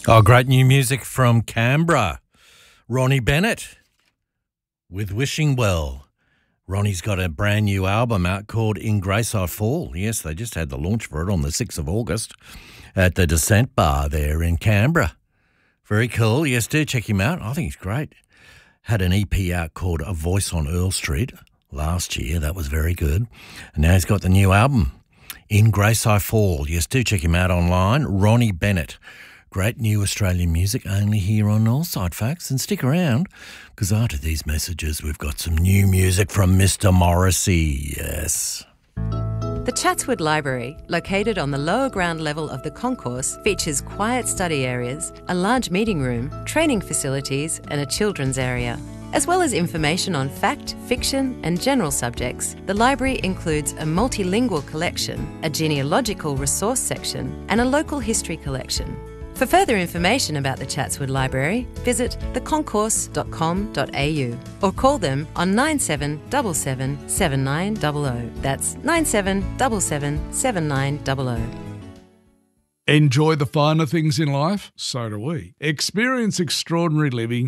Oh, great new music from Canberra. Ronnie Bennett with Wishing Well. Ronnie's got a brand new album out called In Grace I Fall. Yes, they just had the launch for it on the 6th of August at the Descent Bar there in Canberra. Very cool. Yes, do check him out. I think he's great. Had an EP out called A Voice on Earl Street last year. That was very good. And now he's got the new album, In Grace I Fall. Yes, do check him out online. Ronnie Bennett. Great new Australian music only here on Northside, folks. And stick around, because after these messages, we've got some new music from Mr. Morrissey. Yes. The Chatswood Library, located on the lower ground level of the concourse, features quiet study areas, a large meeting room, training facilities and a children's area. As well as information on fact, fiction and general subjects, the library includes a multilingual collection, a genealogical resource section and a local history collection. For further information about the Chatswood Library, visit theconcourse.com.au or call them on 9777 7900. That's 9777 7900. Enjoy the finer things in life? So do we. Experience extraordinary living